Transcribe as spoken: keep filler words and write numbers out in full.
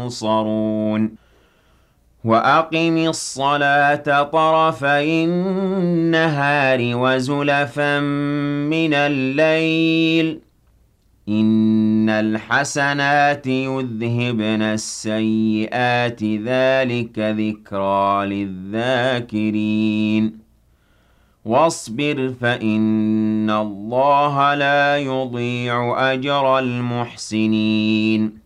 ينصرون وَأَقِمِ الصَّلَاةَ طَرَفَيِ النَّهَارِ وَزُلَفًا مِّنَ اللَّيْلِ ۚ إِنَّ الْحَسَنَاتِ يُذْهِبْنَ السَّيِّئَاتِ ۚ ذَٰلِكَ ذِكْرَىٰ لِلذَّاكِرِينَ وَاصْبِرْ فَإِنَّ اللَّهَ لَا يُضِيعُ أَجْرَ الْمُحْسِنِينَ